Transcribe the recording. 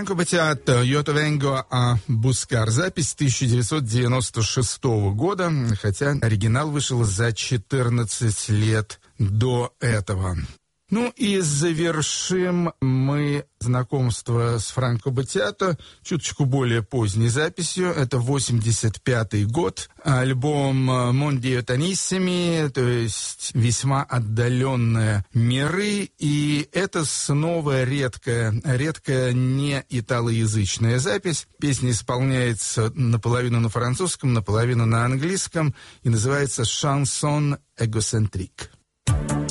Франко Баттиато «Io ti vengo a buscar». Запись 1996 года, хотя оригинал вышел за 14 лет до этого. Ну и завершим мы знакомство с Франко Баттиато чуточку более поздней записью. Это 85-й год, альбом «Mondi Lontанissimi», то есть «Весьма отдаленные миры». И это снова редкая не италоязычная запись. Песня исполняется наполовину на французском, наполовину на английском и называется «Chanson égocentrique».